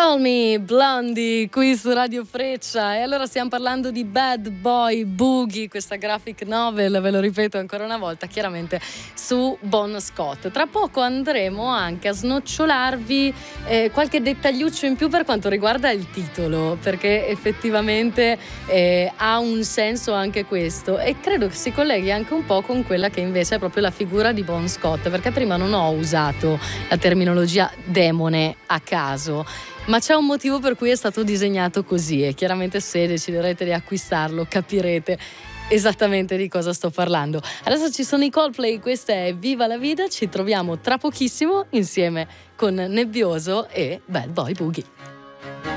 Call Me Blondie qui su Radio Freccia. E allora stiamo parlando di Bad Boy Boogie, questa graphic novel, ve lo ripeto ancora una volta, chiaramente su Bon Scott. Tra poco andremo anche a snocciolarvi qualche dettagliuccio in più per quanto riguarda il titolo, perché effettivamente ha un senso anche questo, e credo che si colleghi anche un po' con quella che invece è proprio la figura di Bon Scott, perché prima non ho usato la terminologia demone a caso, ma c'è un motivo per cui è stato disegnato così, e chiaramente se deciderete di acquistarlo capirete esattamente di cosa sto parlando. Adesso ci sono i Coldplay, questa è Viva la Vida, ci troviamo tra pochissimo insieme con Nebbioso e Bad Boy Boogie.